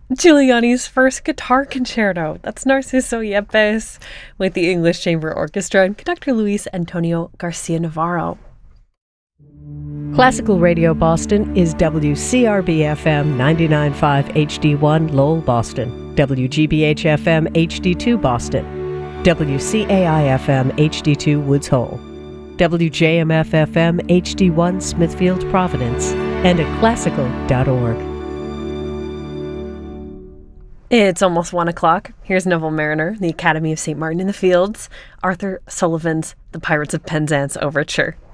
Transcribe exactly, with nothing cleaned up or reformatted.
Giuliani's first guitar concerto. That's Narciso Yepes with the English Chamber Orchestra and conductor Luis Antonio Garcia Navarro. Classical Radio Boston is W C R B F M ninety-nine point five H D one Lowell, Boston, W G B H F M H D two Boston, W C A I F M H D two Woods Hole, W J M F F M H D one Smithfield, Providence, and at classical dot org. It's almost one o'clock. Here's Neville Mariner, the Academy of Saint Martin in the Fields, Arthur Sullivan's The Pirates of Penzance Overture.